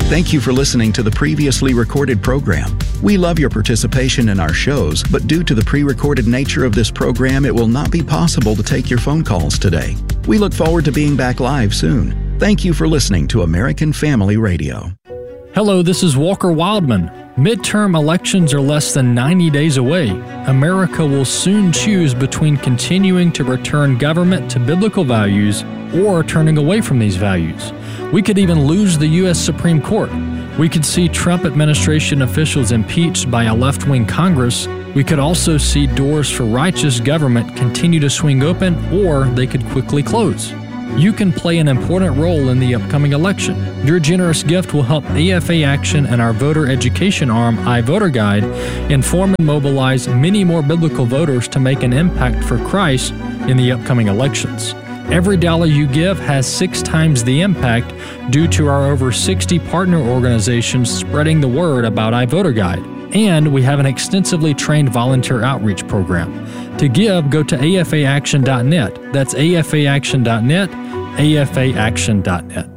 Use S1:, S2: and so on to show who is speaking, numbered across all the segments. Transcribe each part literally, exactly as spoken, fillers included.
S1: Thank you for listening to the previously recorded program. We love your participation in our shows, but due to the pre-recorded nature of this program, it will not be possible to take your phone calls today. We look forward to being back live soon. Thank you for listening to American Family Radio.
S2: Hello, this is Walker Wildman. Midterm elections are less than ninety days away. America will soon choose between continuing to return government to biblical values or turning away from these values. We could even lose the U S Supreme Court. We could see Trump administration officials impeached by a left-wing Congress. We could also see doors for righteous government continue to swing open, or they could quickly close. You can play an important role in the upcoming election. Your generous gift will help A F A Action and our voter education arm, iVoter Guide, inform and mobilize many more biblical voters to make an impact for Christ in the upcoming elections. Every dollar you give has six times the impact due to our over sixty partner organizations spreading the word about iVoter Guide. And we have an extensively trained volunteer outreach program. To give, go to A F A action dot net. That's A F A action dot net, A F A action dot net.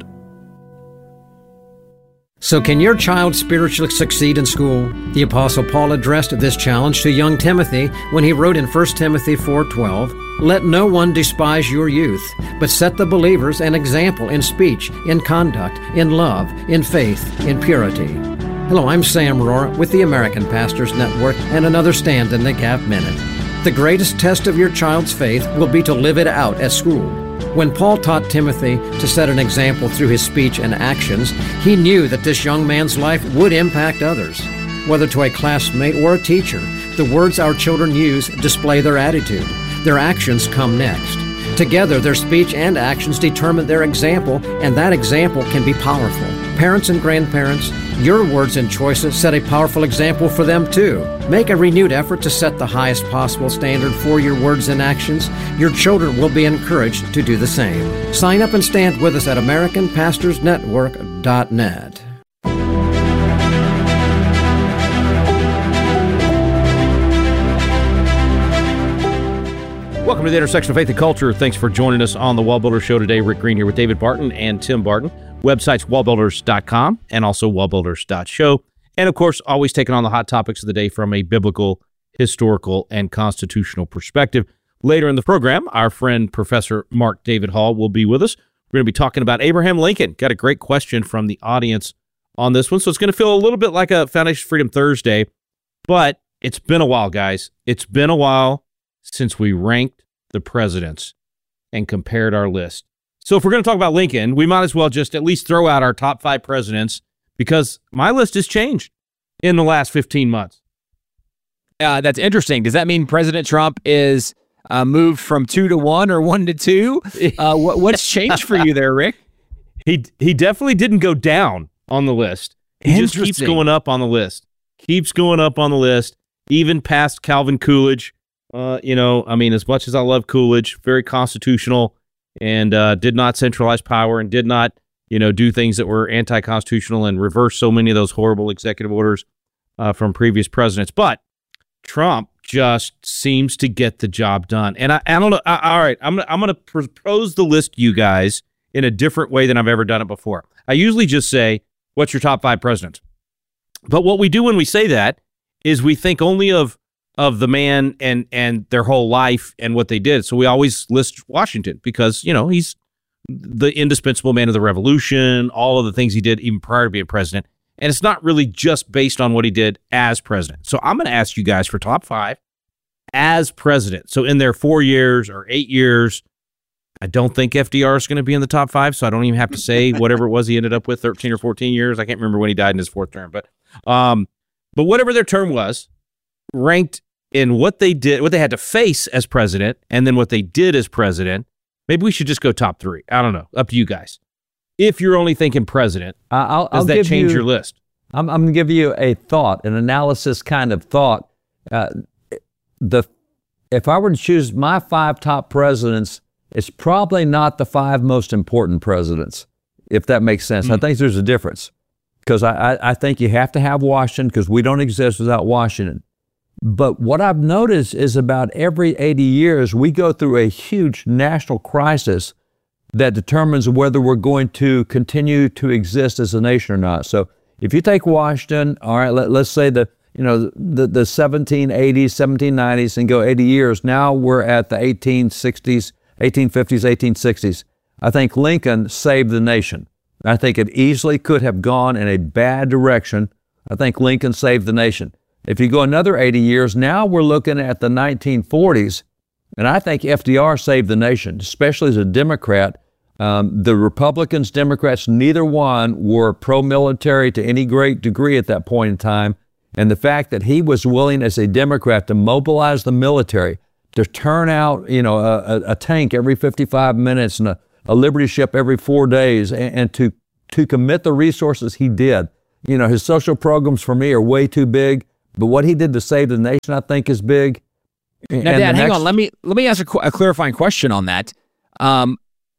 S3: So can your child spiritually succeed in school? The Apostle Paul addressed this challenge to young Timothy when he wrote in First Timothy four twelve, "Let no one despise your youth, but set the believers an example in speech, in conduct, in love, in faith, in purity." Hello, I'm Sam Rohrer with the American Pastors Network and another Stand in the Gap Minute. The greatest test of your child's faith will be to live it out at school. When Paul taught Timothy to set an example through his speech and actions, he knew that this young man's life would impact others. Whether to a classmate or a teacher, the words our children use display their attitude. Their actions come next. Together, their speech and actions determine their example, and that example can be powerful. Parents and grandparents, your words and choices set a powerful example for them too. Make a renewed effort to set the highest possible standard for your words and actions. Your children will be encouraged to do the same. Sign up and stand with us at American Pastors Network dot net.
S4: Welcome to the intersection of faith and culture. Thanks for joining us on the Wall Builder Show today. Rick Green here with David Barton and Tim Barton. Websites wall builders dot com and also wall builders dot show. And of course, always taking on the hot topics of the day from a biblical, historical, and constitutional perspective. Later in the program, our friend Professor Mark David Hall will be with us. We're going to be talking about Abraham Lincoln. Got a great question from the audience on this one. So it's going to feel a little bit like a Foundation Freedom Thursday, but it's been a while, guys. It's been a while since we ranked the presidents and compared our list. So if we're going to talk about Lincoln, we might as well just at least throw out our top five presidents, because my list has changed in the last fifteen months.
S5: Uh, that's interesting. Does that mean President Trump is uh, moved from two to one or one to two? Uh, what, what's changed for you there, Rick?
S4: He he definitely didn't go down on the list. He just keeps going up on the list. Keeps going up on the list, even past Calvin Coolidge. Uh, you know, I mean, as much as I love Coolidge, very constitutional, and uh, did not centralize power and did not, you know, do things that were anti-constitutional and reverse so many of those horrible executive orders uh, from previous presidents. But Trump just seems to get the job done. And I, I don't know. I, all right, I'm gonna, I'm going to propose the list to you guys in a different way than I've ever done it before. I usually just say, what's your top five presidents? But what we do when we say that is we think only of of the man and and their whole life and what they did. So we always list Washington because, you know, he's the indispensable man of the revolution, all of the things he did even prior to being president. And it's not really just based on what he did as president. So I'm going to ask you guys for top five as president. So in their four years or eight years, I don't think F D R is going to be in the top five, so I don't even have to say whatever it was he ended up with, thirteen or fourteen years. I can't remember when he died in his fourth term. But um, but whatever their term was, ranked in what they did, what they had to face as president, and then what they did as president. Maybe we should just go top three. I don't know. Up to you guys. If you're only thinking president,
S6: uh, I'll,
S4: does
S6: I'll
S4: that
S6: give
S4: change
S6: you,
S4: your list?
S6: I'm, I'm going to give you a thought, an analysis kind of thought. Uh, the if I were to choose my five top presidents, it's probably not the five most important presidents, if that makes sense. Mm. I think there's a difference because I, I, I think you have to have Washington because we don't exist without Washington. But what I've noticed is about every eighty years, we go through a huge national crisis that determines whether we're going to continue to exist as a nation or not. So if you take Washington, all right, let, let's say the you know the, the seventeen eighties, seventeen nineties, and go eighty years. Now we're at the eighteen sixties, eighteen fifties, eighteen sixties. I think Lincoln saved the nation. I think it easily could have gone in a bad direction. I think Lincoln saved the nation. If you go another eighty years, now we're looking at the nineteen forties, and I think F D R saved the nation, especially as a Democrat. Um, the Republicans, Democrats, neither one were pro-military to any great degree at that point in time. And the fact that he was willing as a Democrat to mobilize the military, to turn out, you know, a, a tank every fifty-five minutes and a, a Liberty ship every four days, and, and to to commit the resources he did. You know, his social programs for me are way too big, but what he did to save the nation, I think, is big.
S5: Now, and Dad, hang next... on. Let me let me ask a, a clarifying question on that. Um,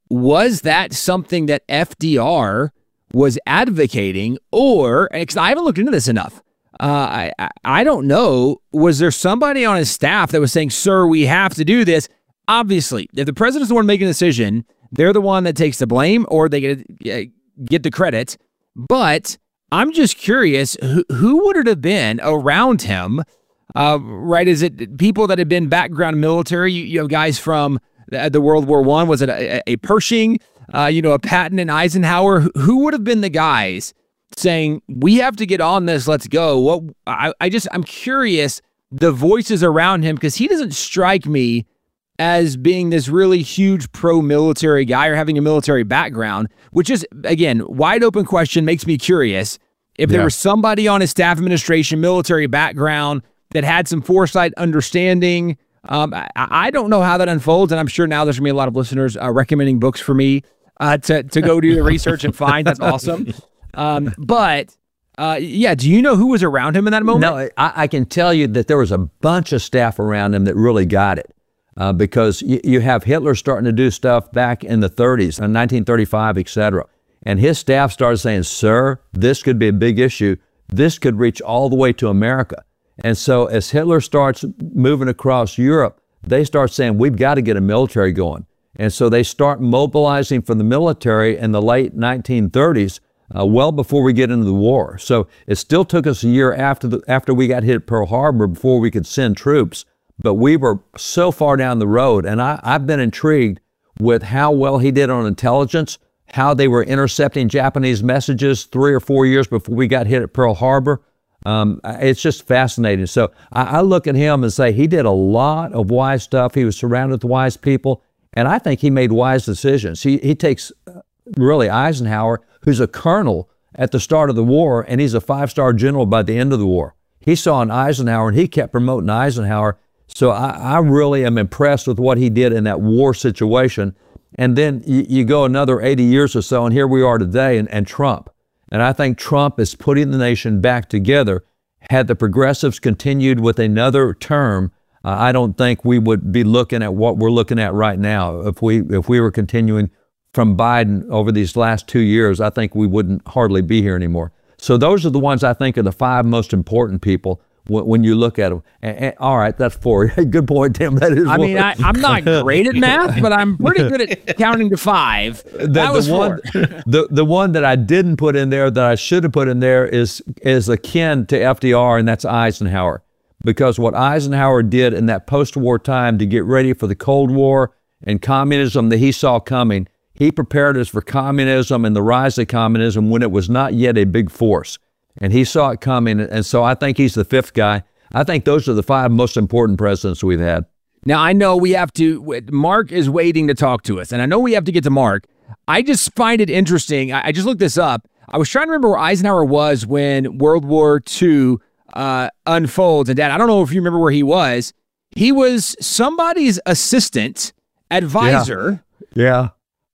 S5: was that something that F D R was advocating, or because I haven't looked into this enough? Uh, I, I don't know. Was there somebody on his staff that was saying, sir, we have to do this? Obviously, if the president's the one making a decision, they're the one that takes the blame or they get, get the credit. But I'm just curious, who, who would it have been around him? Uh, right? Is it people that had been background military? You, you have guys from the, the World War One. Was it a, a Pershing, uh, you know, a Patton and Eisenhower? Who, who would have been the guys saying, we have to get on this, let's go? What I, I just, I'm curious, the voices around him, because he doesn't strike me as being this really huge pro-military guy or having a military background, which is, again, wide open question, makes me curious. If there yeah. was somebody on his staff administration, military background, that had some foresight, understanding, um, I, I don't know how that unfolds, and I'm sure now there's going to be a lot of listeners uh, recommending books for me uh, to, to go do the research and find. That's awesome. Um, but, uh, yeah, do you know who was around him in that moment?
S6: No, I, I can tell you that there was a bunch of staff around him that really got it, uh, because you, you have Hitler starting to do stuff back in the thirties, in nineteen thirty-five, et cetera. And his staff started saying, sir, this could be a big issue. This could reach all the way to America. And so as Hitler starts moving across Europe, they start saying, we've got to get a military going. And so they start mobilizing for the military in the late nineteen thirties, Uh, well before we get into the war. So it still took us a year after the, after we got hit at Pearl Harbor before we could send troops. But we were so far down the road, and I, I've been intrigued with how well he did on intelligence, how they were intercepting Japanese messages three or four years before we got hit at Pearl Harbor. Um, it's just fascinating. So I, I look at him and say he did a lot of wise stuff. He was surrounded with wise people, and I think he made wise decisions. He, he takes uh, really Eisenhower, who's a colonel at the start of the war, and he's a five-star general by the end of the war. He saw an Eisenhower, and he kept promoting Eisenhower. So I, I really am impressed with what he did in that war situation. And then you, you go another eighty years or so, and here we are today, and, and Trump. And I think Trump is putting the nation back together. Had the progressives continued with another term, uh, I don't think we would be looking at what we're looking at right now. If we if we were continuing from Biden over these last two years, I think we wouldn't hardly be here anymore. So those are the ones I think are the five most important people w- when you look at them. And, and, all right, that's four. Good point, Tim. That is
S5: I
S6: one.
S5: mean, I, I'm not great at math, but I'm pretty good at counting to five.
S6: The,
S5: that was
S6: the one,
S5: four.
S6: the, the one that I didn't put in there that I should have put in there is, is akin to F D R, and that's Eisenhower. Because what Eisenhower did in that post-war time to get ready for the Cold War and communism that he saw coming, he prepared us for communism and the rise of communism when it was not yet a big force. And he saw it coming. And so I think he's the fifth guy. I think those are the five most important presidents we've had.
S5: Now, I know we have to, Mark is waiting to talk to us, and I know we have to get to Mark. I just find it interesting. I, I just looked this up. I was trying to remember where Eisenhower was when World War Two uh, unfolds. And Dad, I don't know if you remember where he was. He was somebody's assistant, advisor.
S6: Yeah. yeah.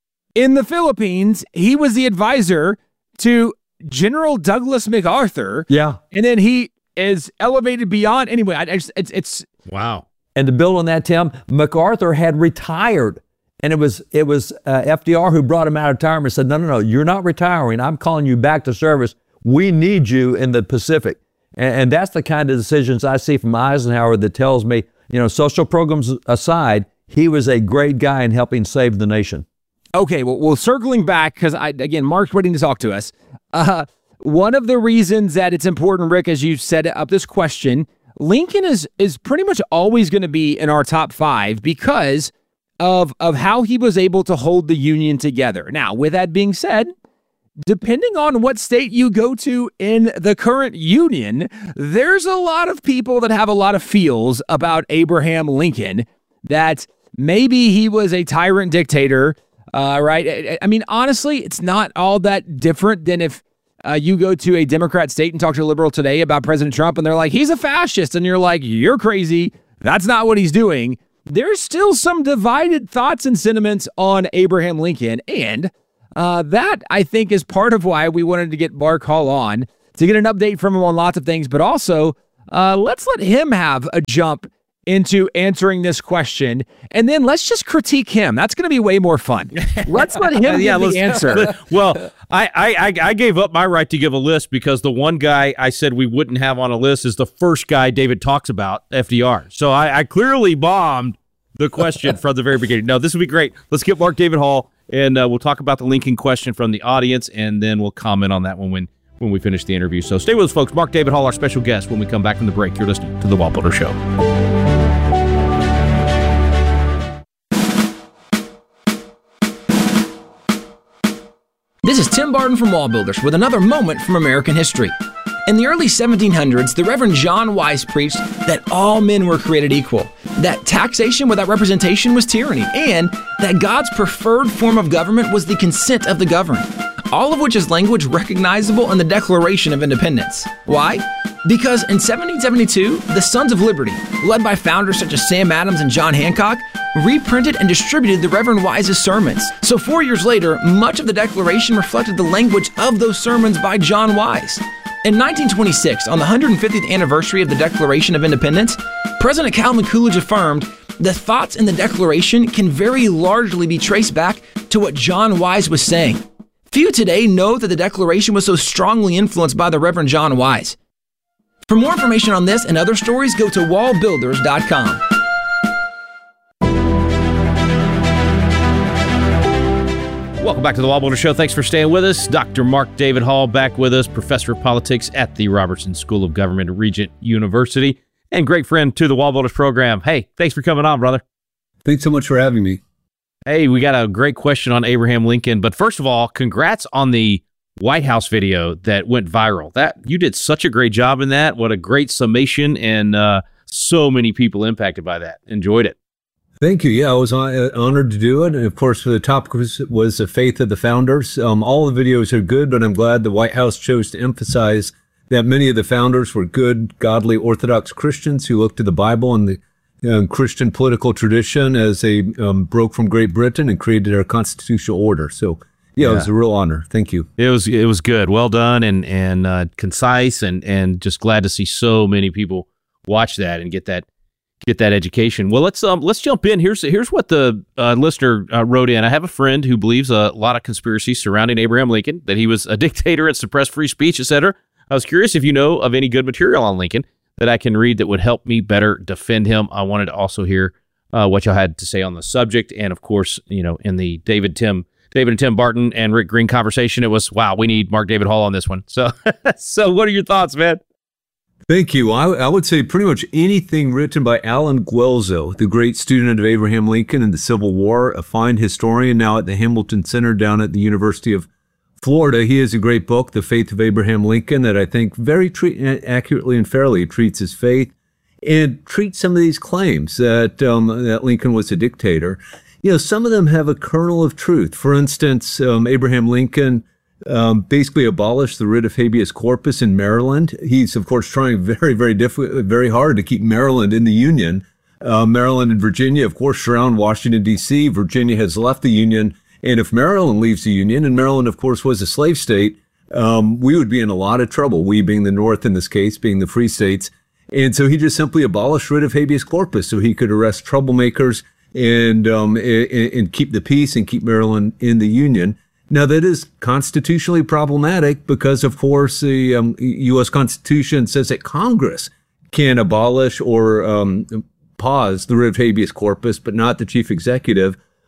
S5: In the Philippines, he was the advisor to General Douglas MacArthur.
S6: Yeah.
S5: And then he is elevated beyond. Anyway, I, I just, it's, it's.
S4: Wow.
S6: And to build on that, Tim, MacArthur had retired. And it was it was uh, F D R who brought him out of retirement and said, no, no, no, you're not retiring. I'm calling you back to service. We need you in the Pacific. And, and that's the kind of decisions I see from Eisenhower that tells me, you know, social programs aside, he was a great guy in helping save the nation.
S5: Okay, well, well circling back, because, I again, Mark's waiting to talk to us. Uh, one of the reasons that it's important, Rick, as you set up this question, Lincoln is is pretty much always going to be in our top five because of, of how he was able to hold the Union together. Now, with that being said, depending on what state you go to in the current Union, there's a lot of people that have a lot of feels about Abraham Lincoln, that maybe he was a tyrant dictator, uh, right? I mean, honestly, it's not all that different than if uh, you go to a Democrat state and talk to a liberal today about President Trump, and they're like, he's a fascist, and you're like, you're crazy. That's not what he's doing. There's still some divided thoughts and sentiments on Abraham Lincoln, and Uh, that, I think, is part of why we wanted to get Mark Hall on, to get an update from him on lots of things, but also uh, let's let him have a jump into answering this question, and then let's just critique him. That's going to be way more fun. Let's let him yeah, give the answer.
S4: Well, I, I, I gave up my right to give a list because the one guy I said we wouldn't have on a list is the first guy David talks about, F D R. So I, I clearly bombed the question from the very beginning. No, this would be great. Let's get Mark David Hall, and uh, we'll talk about the Lincoln question from the audience, and then we'll comment on that one when, when we finish the interview. So stay with us, folks. Mark David Hall, our special guest, when we come back from the break. You're listening to The Wall Builder Show.
S7: This is Tim Barton from Wall Builders with another moment from American history. In the early seventeen hundreds, the Reverend John Wise preached that all men were created equal, that taxation without representation was tyranny, and that God's preferred form of government was the consent of the governed, all of which is language recognizable in the Declaration of Independence. Why? Because in seventeen seventy-two, the Sons of Liberty, led by founders such as Sam Adams and John Hancock, reprinted and distributed the Reverend Wise's sermons. So four years later, much of the Declaration reflected the language of those sermons by John Wise. In nineteen twenty-six, on the one hundred fiftieth anniversary of the Declaration of Independence, President Calvin Coolidge affirmed, the thoughts in the Declaration can very largely be traced back to what John Wise was saying. Few today know that the Declaration was so strongly influenced by the Reverend John Wise. For more information on this and other stories, go to wall builders dot com.
S4: Welcome back to the Wall Builder Show. Thanks for staying with us. Doctor Mark David Hall back with us, professor of politics at the Robertson School of Government at Regent University, and great friend to the Wall Builders program. Hey, thanks for coming on, brother.
S8: Thanks so much for having me.
S4: Hey, we got a great question on Abraham Lincoln, but first of all, congrats on the White House video that went viral. That you did such a great job in that. What a great summation, and uh, so many people impacted by that. Enjoyed it.
S8: Thank you. Yeah, I was honored to do it. And of course, the topic was, was the faith of the founders. Um, all the videos are good, but I'm glad the White House chose to emphasize that many of the founders were good, godly, Orthodox Christians who looked to the Bible and the um, Christian political tradition as they um, broke from Great Britain and created our constitutional order. So, yeah, yeah, it was a real honor. Thank you.
S4: It was it was good, well done, and and uh, concise, and and just glad to see so many people watch that and get that. Get that education. Well, let's um let's jump in. Here's here's what the uh, listener uh, wrote in. I have a friend who believes a lot of conspiracies surrounding Abraham Lincoln, that he was a dictator and suppressed free speech, et cetera. I was curious if you know of any good material on Lincoln that I can read that would help me better defend him. I wanted to also hear uh, what y'all had to say on the subject, and of course, you know, in the David Tim David and Tim Barton and Rick Green conversation, it was wow, we need Mark David Hall on this one. So so what are your thoughts, man?
S8: Thank you. I, I would say pretty much anything written by Alan Guelzo, the great student of Abraham Lincoln and the Civil War, a fine historian now at the Hamilton Center down at the University of Florida. He has a great book, The Faith of Abraham Lincoln, that I think very treat, accurately and fairly treats his faith and treats some of these claims that um, that Lincoln was a dictator. You know, some of them have a kernel of truth. For instance, um, Abraham Lincoln Um, basically abolished the writ of habeas corpus in Maryland. He's, of course, trying very, very diff- very hard to keep Maryland in the Union. Uh, Maryland and Virginia, of course, surround Washington, D C Virginia has left the Union. And if Maryland leaves the Union, and Maryland, of course, was a slave state, um, we would be in a lot of trouble, we being the North in this case, being the free states. And so he just simply abolished writ of habeas corpus so he could arrest troublemakers and, um, and, and keep the peace and keep Maryland in the Union. Now, that is constitutionally problematic because, of course, the um, U S Constitution says that Congress can abolish or um, pause the writ of habeas corpus, but not the chief executive.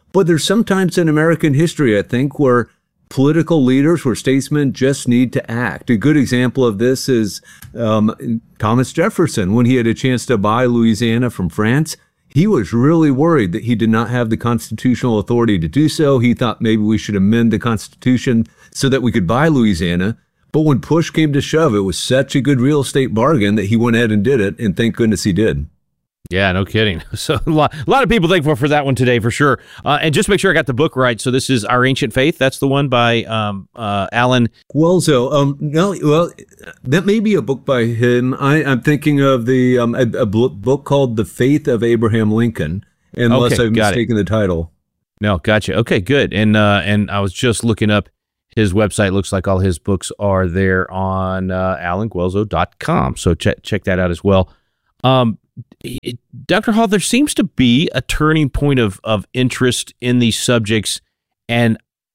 S8: But there's sometimes in American history, I think, where political leaders, where statesmen just need to act. A good example of this is um, Thomas Jefferson. When he had a chance to buy Louisiana from France, he was really worried that he did not have the constitutional authority to do so. He thought maybe we should amend the Constitution so that we could buy Louisiana. But when push came to shove, it was such a good real estate bargain that he went ahead and did it, and thank goodness he did.
S4: Yeah, no kidding. So a lot, a lot of people thankful for that one today, for sure. Uh, and just make sure I got the book right. So this is Our Ancient Faith. That's the one by um, uh, Alan
S8: Guelzo. Um, no, well, that may be a book by him. I, I'm thinking of the um, a, a book called The Faith of Abraham Lincoln, unless
S4: okay,
S8: I've mistaken
S4: it.
S8: the title.
S4: No, gotcha. Okay, good. And uh, and I was just looking up his website. Looks like all his books are there on uh, alan guelzo dot com. So check check that out as well. Um, It, Doctor Hall, there seems to be a turning point of, of interest in these subjects, and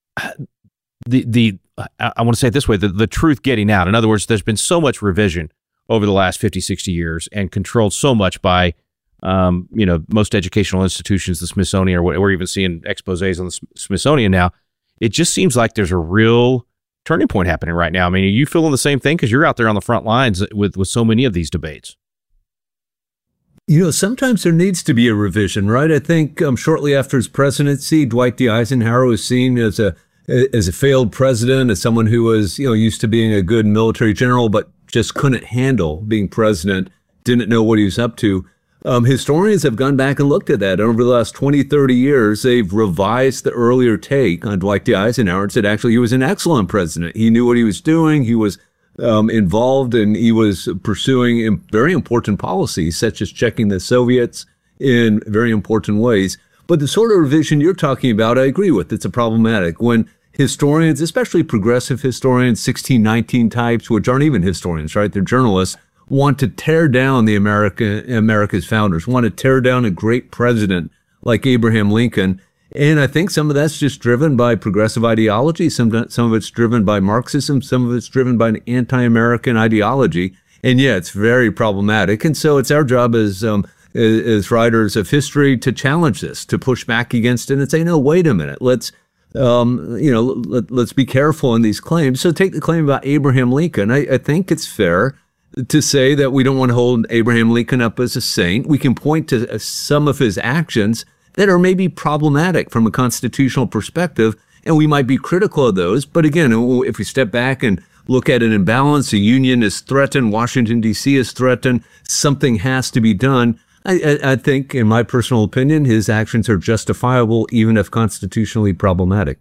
S4: the the I, I want to say it this way, the, the truth getting out. In other words, there's been so much revision over the last fifty, sixty years and controlled so much by, um, you know, most educational institutions, the Smithsonian, or what, we're even seeing exposés on the Smithsonian now. It just seems like there's a real turning point happening right now. I mean, are you feeling the same thing? Because you're out there on the front lines with, with so many of these debates.
S8: You know, sometimes there needs to be a revision, right? I think um, shortly after his presidency, Dwight D. Eisenhower was seen as a as a failed president, as someone who was, you know, used to being a good military general, but just couldn't handle being president, didn't know what he was up to. Um, historians have gone back and looked at that. And over the last twenty, thirty years, they've revised the earlier take on Dwight D. Eisenhower and said, actually, he was an excellent president. He knew what he was doing. He was Um, involved, and he was pursuing very important policies, such as checking the Soviets in very important ways. But the sort of revision you're talking about, I agree with. It's a problematic. When historians, especially progressive historians, sixteen nineteen types, which aren't even historians, right? They're journalists, want to tear down the America, America's founders, want to tear down a great president like Abraham Lincoln. And I think some of that's just driven by progressive ideology. Some, some of it's driven by Marxism. Some of it's driven by an anti-American ideology. And yeah, it's very problematic. And so it's our job as, um, as writers of history to challenge this, to push back against it and say, no, wait a minute. Let's, um, you know, let, let's be careful in these claims. So take the claim about Abraham Lincoln. I, I think it's fair to say that we don't want to hold Abraham Lincoln up as a saint. We can point to some of his actions that are maybe problematic from a constitutional perspective, and we might be critical of those. But again, if we step back and look at an imbalance, the Union is threatened, Washington, D C is threatened, something has to be done. I, I, I think, in my personal opinion, his actions are justifiable, even if constitutionally problematic.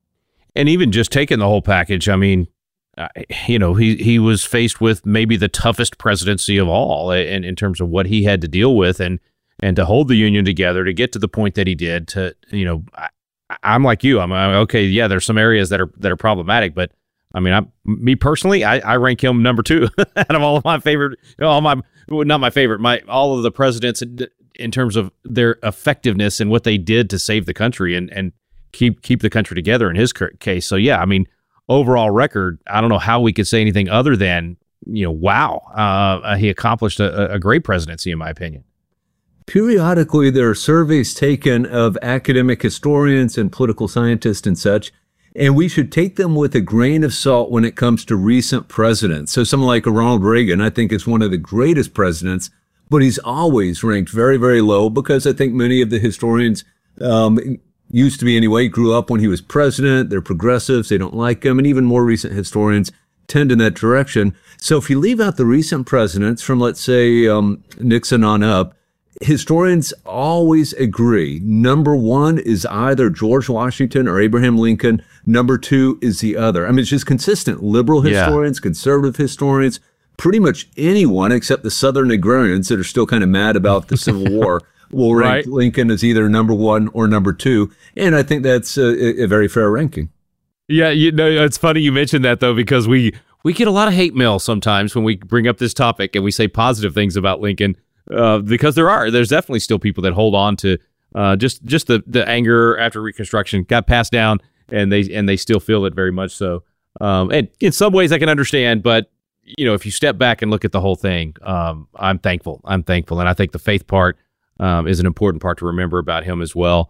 S4: And even just taking the whole package, I mean, uh, you know, he, he was faced with maybe the toughest presidency of all in, in terms of what he had to deal with, and and to hold the Union together, to get to the point that he did, to, you know, I, I'm like you. I'm, I'm okay. Yeah, there's some areas that are that are problematic, but I mean, I'm, me personally, I, I rank him number two out of all of my favorite, all my, well, not my favorite, my all of the presidents in, in terms of their effectiveness and what they did to save the country and and keep keep the country together in his case. So yeah, I mean, overall record, I don't know how we could say anything other than, you know, wow, uh, he accomplished a, a great presidency, in my opinion.
S8: Periodically, there are surveys taken of academic historians and political scientists and such, and we should take them with a grain of salt when it comes to recent presidents. So someone like Ronald Reagan, I think, is one of the greatest presidents, but he's always ranked very, very low because I think many of the historians, um, used to be anyway, grew up when he was president. They're progressives. They don't like him. And even more recent historians tend in that direction. So if you leave out the recent presidents from, let's say, um, Nixon on up, historians always agree. Number one is either George Washington or Abraham Lincoln. Number two is the other. I mean, it's just consistent. Liberal historians, yeah. Conservative historians, pretty much anyone except the Southern agrarians that are still kind of mad about the Civil War will rank right. Lincoln as either number one or number two. And I think that's a, a very fair ranking.
S4: Yeah, you know, it's funny you mentioned that, though, because we, we get a lot of hate mail sometimes when we bring up this topic and we say positive things about Lincoln. Uh, because there are, there's definitely still people that hold on to uh, just just the, the anger after Reconstruction got passed down, and they and they still feel it very much so. Um, and in some ways, I can understand, but you know, if you step back and look at the whole thing, um, I'm thankful. I'm thankful, and I think the faith part um, is an important part to remember about him as well.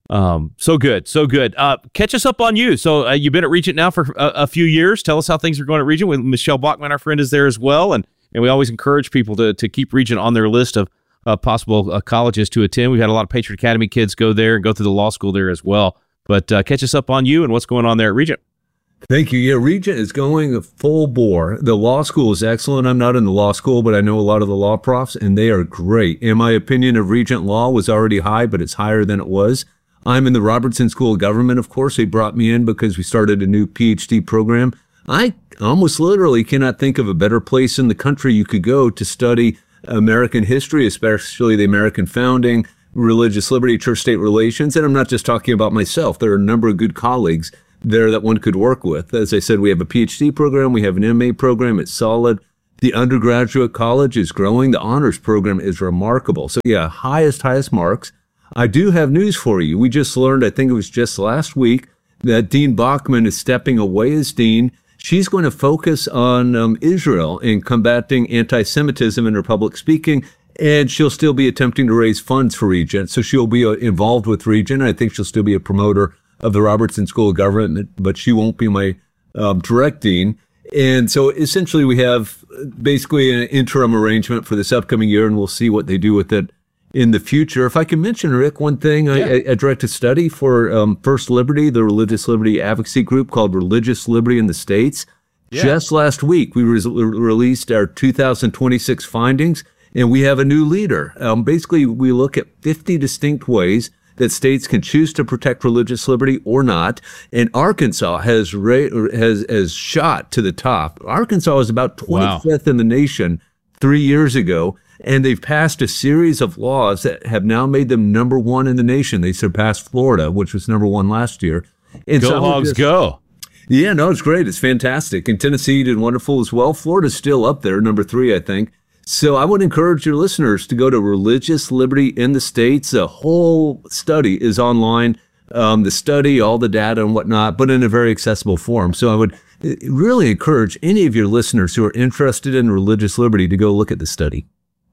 S4: Um, so good, so good. Uh, catch us up on you. So uh, you've been at Regent now for a, a few years. Tell us how things are going at Regent. With Michelle Bachman, our friend, is there as well, and and we always encourage people to to keep Regent on their list of uh, possible uh, colleges to attend. We've had a lot of Patriot Academy kids go there and go through the law school there as well. But uh, catch us up on you and what's going on there at Regent.
S8: Thank you. Yeah, Regent is going full bore. The law school is excellent. I'm not in the law school, but I know a lot of the law profs, and they are great. And my opinion of Regent Law was already high, but it's higher than it was. I'm in the Robertson School of Government, of course. They brought me in because we started a new P H D program. I almost literally cannot think of a better place in the country you could go to study American history, especially the American founding, religious liberty, church-state relations. And I'm not just talking about myself. There are a number of good colleagues there that one could work with. As I said, we have a P H D program. We have an M A program. It's solid. The undergraduate college is growing. The honors program is remarkable. So yeah, highest, highest marks. I do have news for you. We just learned, I think it was just last week, that Dean Bachman is stepping away as dean. She's going to focus on um, Israel and combating anti-Semitism in her public speaking, and she'll still be attempting to raise funds for Regent. So she'll be uh, involved with Regent. I think she'll still be a promoter of the Robertson School of Government, but she won't be my um, direct dean. And so essentially we have basically an interim arrangement for this upcoming year, and we'll see what they do with it in the future. If I can mention, Rick, one thing, yeah. I, I direct a study for um, First Liberty, the religious liberty advocacy group called Religious Liberty in the States. Yeah. Just last week, we re- released our two thousand twenty-six findings, and we have a new leader. Um, basically, we look at fifty distinct ways that states can choose to protect religious liberty or not. And Arkansas has ra- has has shot to the top. Arkansas was about twenty-fifth wow. in the nation three years ago, and they've passed a series of laws that have now made them number one in the nation. They surpassed Florida, which was number one last year. And
S4: go Hogs, just, go!
S8: Yeah, no, it's great. It's fantastic. And Tennessee did wonderful as well. Florida's still up there, number three, I think. So I would encourage your listeners to go to Religious Liberty in the States. The whole study is online, um, the study, all the data and whatnot, but in a very accessible form. So I would really encourage any of your listeners who are interested in religious liberty to go look at the study.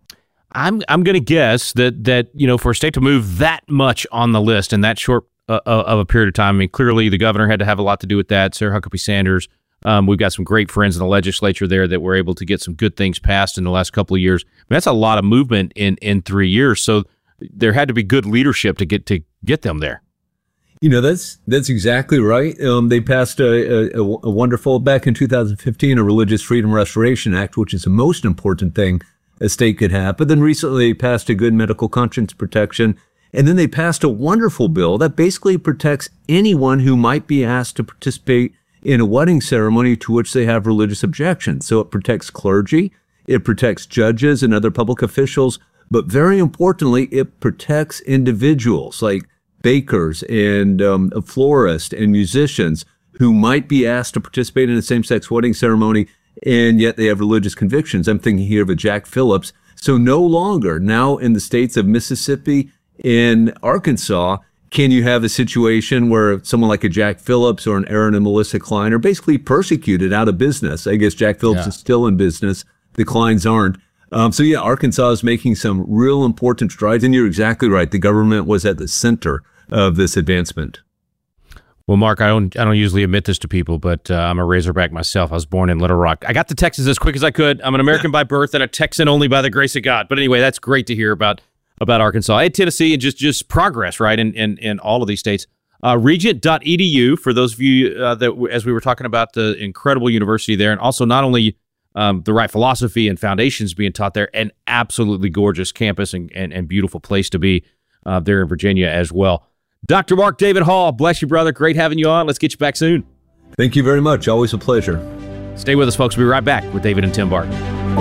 S4: I'm I'm going to guess that that you know for a state to move that much on the list in that short uh, of a period of time. I mean, clearly the governor had to have a lot to do with that. Sarah Huckabee Sanders. Um, we've got some great friends in the legislature there that were able to get some good things passed in the last couple of years. I mean, that's a lot of movement in, in three years. So there had to be good leadership to get to get them there.
S8: You know, that's that's exactly right. Um, they passed a, a, a wonderful, back in two thousand fifteen, a Religious Freedom Restoration Act, which is the most important thing a state could have. But then recently they passed a good medical conscience protection. And then they passed a wonderful bill that basically protects anyone who might be asked to participate in a wedding ceremony to which they have religious objections. So it protects clergy, it protects judges and other public officials, but very importantly, it protects individuals like bakers and um, florists and musicians who might be asked to participate in a same-sex wedding ceremony, and yet they have religious convictions. I'm thinking here of a Jack Phillips. So no longer, now in the states of Mississippi and Arkansas, can you have a situation where someone like a Jack Phillips or an Aaron and Melissa Klein are basically persecuted out of business? I guess Jack Phillips yeah. is still in business. The Kleins aren't. Um, so, yeah, Arkansas is making some real important strides. And you're exactly right. The government was at the center of this advancement.
S4: Well, Mark, I don't I don't usually admit this to people, but uh, I'm a Razorback myself. I was born in Little Rock. I got to Texas as quick as I could. I'm an American by birth and a Texan only by the grace of God. But anyway, that's great to hear about about Arkansas. I had Tennessee and just just progress, right, in, in, in all of these states. Uh, regent dot e d u, for those of you uh, that, as we were talking about the incredible university there, and also not only um, the right philosophy and foundations being taught there, an absolutely gorgeous campus and, and, and beautiful place to be uh, there in Virginia as well. Doctor Mark David Hall, bless you, brother. Great having you on. Let's get you back soon.
S8: Thank you very much. Always a pleasure.
S4: Stay with us, folks. We'll be right back with David and Tim Barton.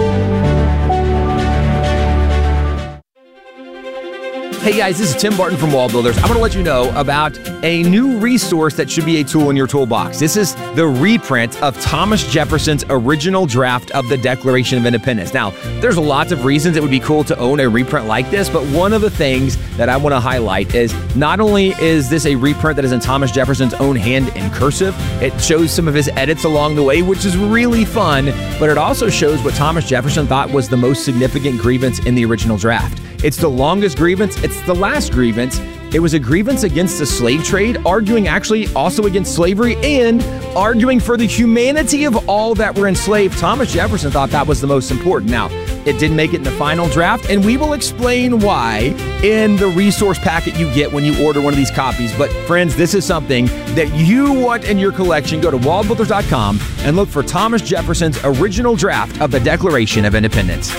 S5: Hey guys, this is Tim Barton from Wall Builders. I want to let you know about a new resource that should be a tool in your toolbox. This is the reprint of Thomas Jefferson's original draft of the Declaration of Independence. Now, there's lots of reasons it would be cool to own a reprint like this, but one of the things that I want to highlight is not only is this a reprint that is in Thomas Jefferson's own hand in cursive, it shows some of his edits along the way, which is really fun, but it also shows what Thomas Jefferson thought was the most significant grievance in the original draft. It's the longest grievance, it's the last grievance,
S7: It was a grievance against the slave trade, arguing actually also against slavery, and arguing for the humanity of all that were enslaved. Thomas Jefferson thought that was the most important. Now, it didn't make it in the final draft, and we will explain why in the resource packet you get when you order one of these copies. But friends, this is something that you want in your collection. Go to wall builders dot com and look for Thomas Jefferson's original draft of the Declaration of Independence.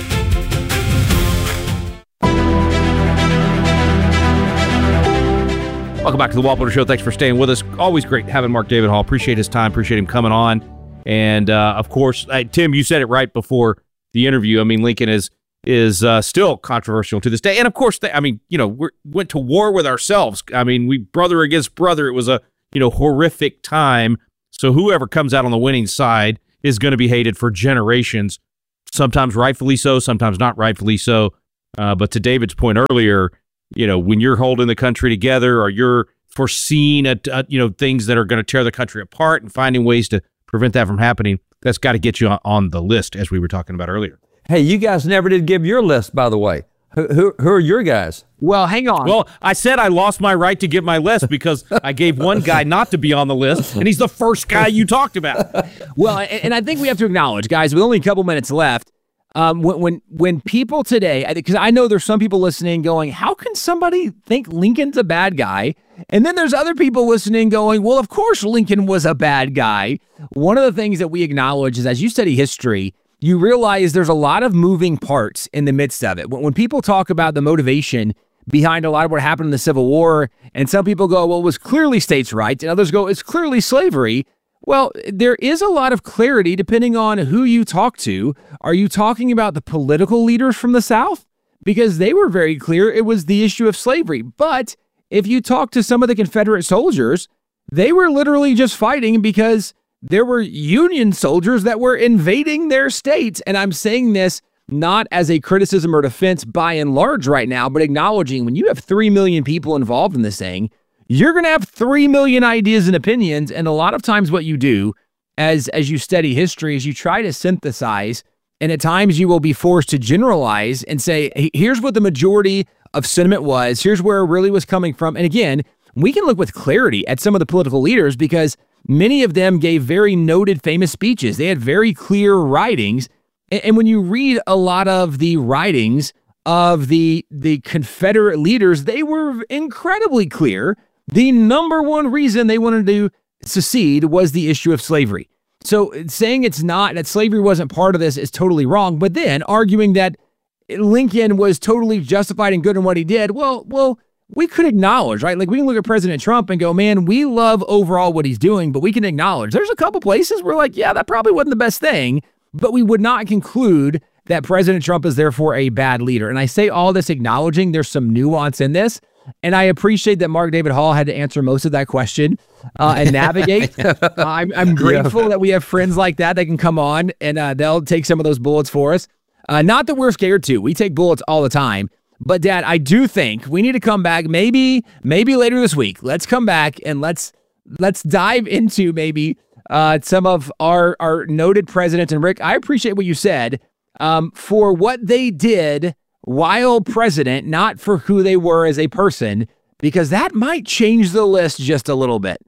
S4: Welcome back to the Wall Builder Show. Thanks for staying with us. Always great having Mark David Hall. Appreciate his time. Appreciate him coming on. And, uh, of course, uh, Tim, you said it right before the interview. I mean, Lincoln is is uh, still controversial to this day. And, of course, they, I mean, you know, we went to war with ourselves. I mean, we brother against brother. It was a, you know, horrific time. So whoever comes out on the winning side is going to be hated for generations, sometimes rightfully so, sometimes not rightfully so. Uh, but to David's point earlier, you know, when you're holding the country together or you're foreseeing, a, a, you know, things that are going to tear the country apart and finding ways to prevent that from happening, that's got to get you on, on the list, as we were talking about earlier.
S6: Hey, you guys never did give your list, by the way. Who, who, who are your guys?
S5: Well, hang on.
S4: Well, I said I lost my right to give my list because I gave one guy not to be on the list, and he's the first guy you talked about.
S5: Well, and, and I think we have to acknowledge, guys, with only a couple minutes left, Um, when, when when people today, because I know there's some people listening going, how can somebody think Lincoln's a bad guy? And then there's other people listening going, well, of course Lincoln was a bad guy. One of the things that we acknowledge is as you study history, you realize there's a lot of moving parts in the midst of it. When, when people talk about the motivation behind a lot of what happened in the Civil War, and some people go, well, it was clearly states' rights, and others go, it's clearly slavery. Well, there is a lot of clarity depending on who you talk to. Are you talking about the political leaders from the South? Because they were very clear it was the issue of slavery. But if you talk to some of the Confederate soldiers, they were literally just fighting because there were Union soldiers that were invading their states. And I'm saying this not as a criticism or defense by and large right now, but acknowledging when you have three million people involved in this thing, you're going to have three million ideas and opinions. And a lot of times what you do as, as you study history is you try to synthesize, and at times you will be forced to generalize and say, hey, here's what the majority of sentiment was. Here's where it really was coming from. And again, we can look with clarity at some of the political leaders because many of them gave very noted, famous speeches. They had very clear writings. And, and when you read a lot of the writings of the, the Confederate leaders, they were incredibly clear. The number one reason they wanted to secede was the issue of slavery. So saying it's not, that slavery wasn't part of this is totally wrong. But then arguing that Lincoln was totally justified and good in what he did, well, well, we could acknowledge, right? Like we can look at President Trump and go, man, we love overall what he's doing, but we can acknowledge there's a couple places where like, yeah, that probably wasn't the best thing, but we would not conclude that President Trump is therefore a bad leader. And I say all this acknowledging there's some nuance in this. And I appreciate that Mark David Hall had to answer most of that question uh, and navigate. uh, I'm, I'm grateful yeah. that we have friends like that that can come on and uh, they'll take some of those bullets for us. Uh, not that we're scared to. We take bullets all the time. But, Dad, I do think we need to come back maybe maybe later this week. Let's come back and let's let's dive into maybe uh, some of our, our noted presidents. And, Rick, I appreciate what you said um, for what they did while president, not for who they were as a person, because that might change the list just a little bit.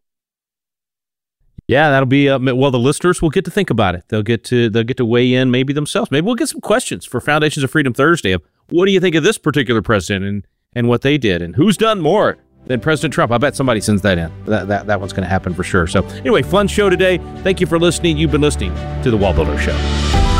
S4: Yeah, that'll be uh, well. The listeners will get to think about it. They'll get to they'll get to weigh in maybe themselves. Maybe we'll get some questions for Foundations of Freedom Thursday of what do you think of this particular president and and what they did and who's done more than President Trump. I bet somebody sends that in. That that that one's going to happen for sure. So anyway, fun show today. Thank you for listening. You've been listening to the Wall Builder Show.